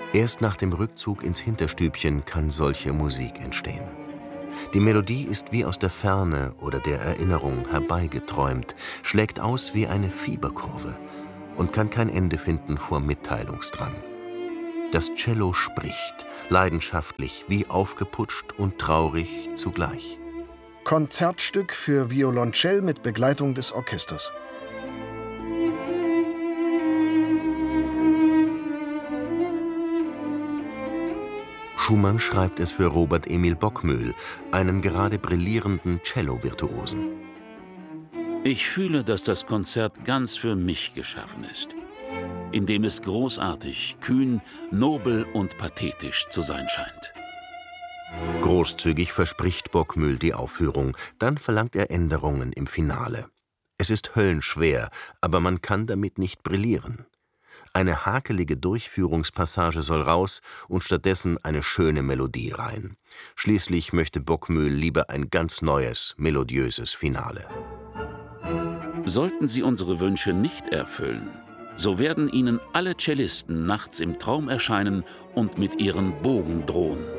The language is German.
Erst nach dem Rückzug ins Hinterstübchen kann solche Musik entstehen. Die Melodie ist wie aus der Ferne oder der Erinnerung herbeigeträumt, schlägt aus wie eine Fieberkurve und kann kein Ende finden vor Mitteilungsdrang. Das Cello spricht, leidenschaftlich, wie aufgeputscht und traurig zugleich. Konzertstück für Violoncell mit Begleitung des Orchesters. Schumann schreibt es für Robert Emil Bockmühl, einen gerade brillierenden Cello-Virtuosen. Ich fühle, dass das Konzert ganz für mich geschaffen ist, in dem es großartig, kühn, nobel und pathetisch zu sein scheint. Großzügig verspricht Bockmühl die Aufführung, dann verlangt er Änderungen im Finale. Es ist höllenschwer, aber man kann damit nicht brillieren. Eine hakelige Durchführungspassage soll raus und stattdessen eine schöne Melodie rein. Schließlich möchte Bockmühl lieber ein ganz neues, melodiöses Finale. Sollten Sie unsere Wünsche nicht erfüllen, so werden Ihnen alle Cellisten nachts im Traum erscheinen und mit ihren Bogen drohen.